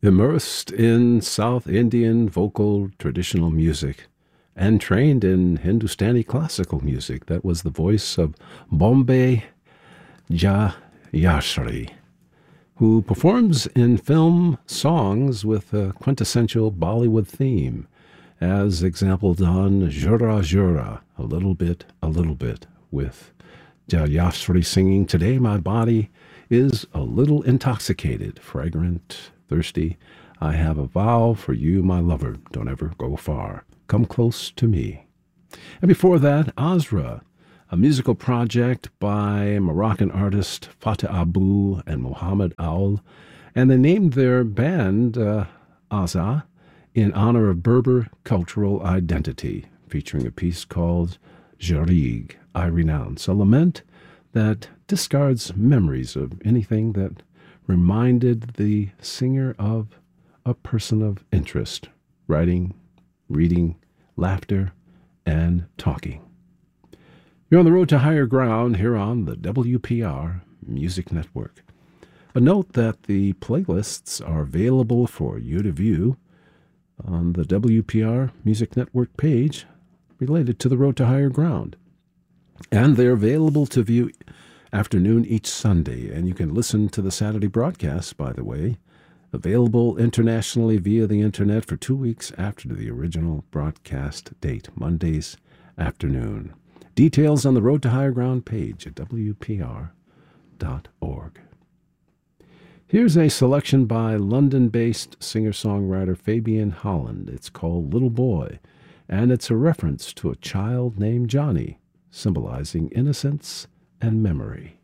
Immersed in South Indian vocal traditional music and trained in Hindustani classical music. That was the voice of Bombay Jayashree, who performs in film songs with a quintessential Bollywood theme, as exampled on Jura Jura, a little bit, with Jayashree singing, "Today my body is a little intoxicated, fragrant, thirsty. I have a vow for you, my lover. Don't ever go far. Come close to me." And before that, Azra, a musical project by Moroccan artist Fateh Abu and Mohammed Aoul, and they named their band Azza in honor of Berber cultural identity, featuring a piece called Jarig, I Renounce, a lament that discards memories of anything that reminded the singer of a person of interest, writing, reading, laughter, and talking. You're on the road to higher ground here on the WPR Music Network. A note that the playlists are available for you to view on the WPR Music Network page related to the road to higher ground. And they're available to view afternoon each Sunday, and you can listen to the Saturday broadcast, by the way, available internationally via the internet for 2 weeks after the original broadcast date, Mondays afternoon. Details on the Road to Higher Ground page at WPR.org. Here's a selection by London-based singer-songwriter Fabian Holland. It's called Little Boy, and it's a reference to a child named Johnny, symbolizing innocence and memory.